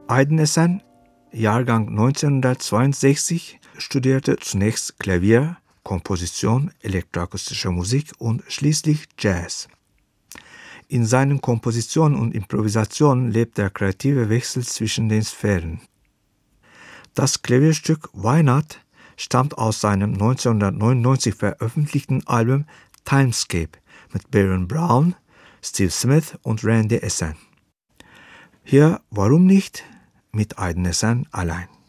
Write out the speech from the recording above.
Aydın Esen, Jahrgang 1962, studierte zunächst Klavier, Komposition, elektroakustische Musik und schließlich Jazz. In seinen Kompositionen und Improvisationen lebt der kreative Wechsel zwischen den Sphären. Das Klavierstück Why Not stammt aus seinem 1999 veröffentlichten Album Timescape mit Baron Brown, Steve Smith und Randy Esen. Hier Warum nicht mit Aydın Esen allein.